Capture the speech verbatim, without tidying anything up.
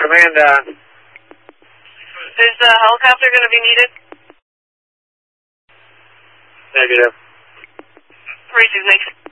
Amanda. Is the helicopter going to be needed? Negative. Roger, thanks.